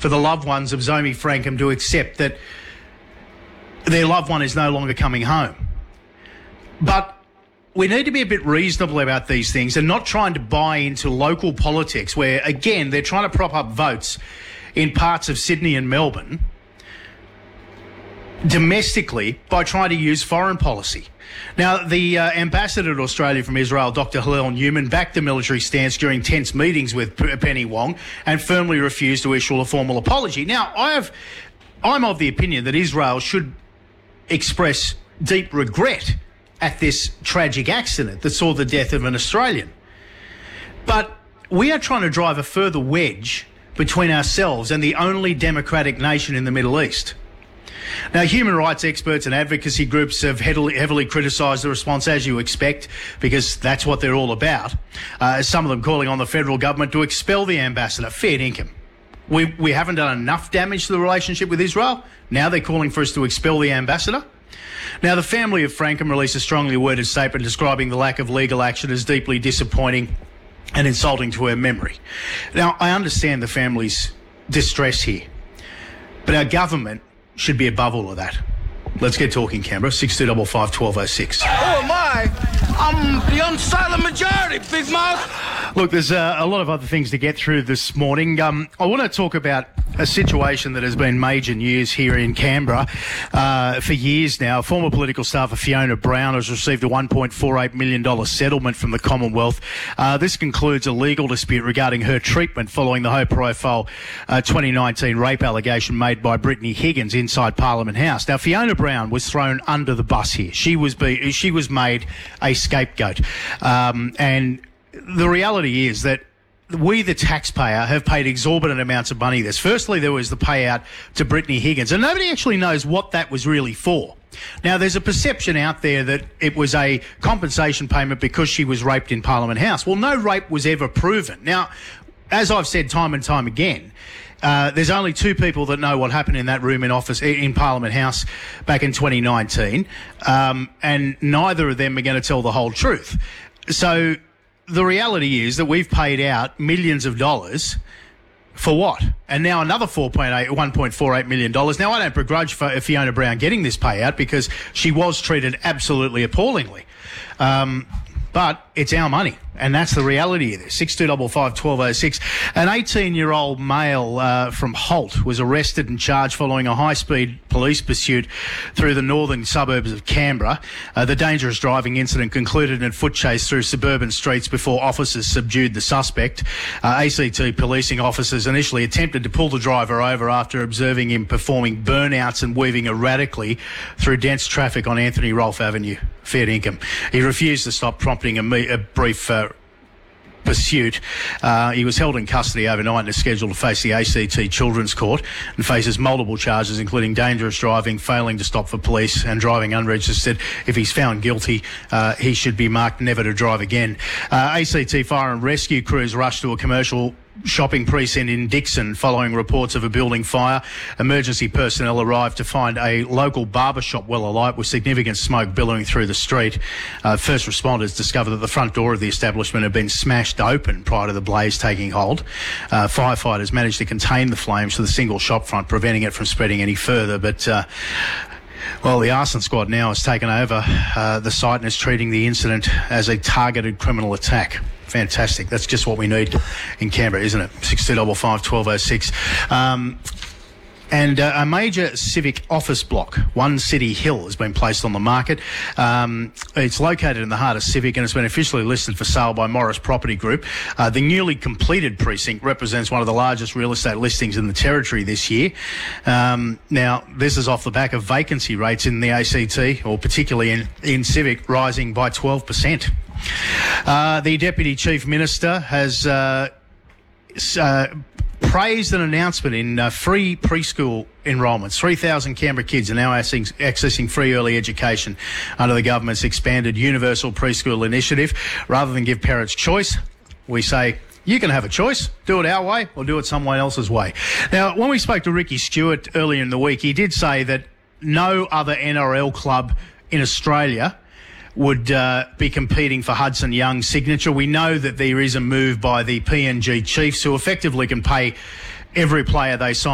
for the loved ones of Zoe Frankham to accept that their loved one is no longer coming home. But we need to be a bit reasonable about these things and not trying to buy into local politics where, again, they're trying to prop up votes in parts of Sydney and Melbourne domestically by trying to use foreign policy. Now, the ambassador to Australia from Israel, Dr. Hillel Newman, backed the military stance during tense meetings with Penny Wong and firmly refused to issue a formal apology. Now, I'm of the opinion that Israel should express deep regret at this tragic accident that saw the death of an Australian. But we are trying to drive a further wedge between ourselves and the only democratic nation in the Middle East. Now, human rights experts and advocacy groups have heavily criticised the response, as you expect, because that's what they're all about. Some of them calling on the federal government to expel the ambassador. Fair dinkum. We haven't done enough damage to the relationship with Israel. Now they're calling for us to expel the ambassador. Now, the family of Frankham released a strongly worded statement describing the lack of legal action as deeply disappointing and insulting to her memory. Now, I understand the family's distress here, but our government should be above all of that. Let's get talking, Canberra. 6255 1206. Oh, am I? I'm the unsilent majority, big mouth. Look, there's a lot of other things to get through this morning. I want to talk about a situation that has been major news here in Canberra for years now. Former political staffer Fiona Brown has received a $1.48 million settlement from the Commonwealth. This concludes a legal dispute regarding her treatment following the high-profile 2019 rape allegation made by Brittany Higgins inside Parliament House. Now, Fiona Brown was thrown under the bus here. She was made a scapegoat. And the reality is that we, the taxpayer, have paid exorbitant amounts of money this. Firstly, there was the payout to Brittany Higgins, and nobody actually knows what that was really for. Now, there's a perception out there that it was a compensation payment because she was raped in Parliament House. Well, no rape was ever proven. Now, as I've said time and time again, there's only two people that know what happened in that room in Parliament House back in 2019, and neither of them are going to tell the whole truth. So the reality is that we've paid out millions of dollars for what? And now another $1.48 million. Now, I don't begrudge Fiona Brown getting this payout because she was treated absolutely appallingly. But it's our money, and that's the reality of this. 6255 1206. An 18-year-old male from Holt was arrested and charged following a high-speed police pursuit through the northern suburbs of Canberra. The dangerous driving incident concluded in a foot chase through suburban streets before officers subdued the suspect. ACT policing officers initially attempted to pull the driver over after observing him performing burnouts and weaving erratically through dense traffic on Anthony Rolfe Avenue, fair dinkum. He refused to stop, prompting a brief pursuit. He was held in custody overnight and is scheduled to face the ACT Children's Court and faces multiple charges, including dangerous driving, failing to stop for police and driving unregistered. If he's found guilty, he should be marked never to drive again. ACT fire and rescue crews rushed to a commercial shopping precinct in Dixon following reports of a building fire. Emergency personnel arrived to find a local barber shop well alight with significant smoke billowing through the street. First responders discovered that the front door of the establishment had been smashed open prior to the blaze taking hold. Firefighters managed to contain the flames to the single shop front, preventing it from spreading any further. But well, the arson squad now has taken over the site and is treating the incident as a targeted criminal attack. Fantastic. That's just what we need in Canberra, isn't it? 6255 1206. And a major civic office block, One City Hill, has been placed on the market. It's located in the heart of Civic and it's been officially listed for sale by Morris Property Group. The newly completed precinct represents one of the largest real estate listings in the territory this year. Now, this is off the back of vacancy rates in the ACT, or particularly in Civic, rising by 12%. The Deputy Chief Minister has praised an announcement in free preschool enrolments. 3,000 Canberra kids are now accessing free early education under the government's expanded universal preschool initiative. Rather than give parents choice, we say, you can have a choice. Do it our way or do it someone else's way. Now, when we spoke to Ricky Stewart earlier in the week, he did say that no other NRL club in Australia would be competing for Hudson Young's signature. We know that there is a move by the PNG Chiefs who effectively can pay every player they sign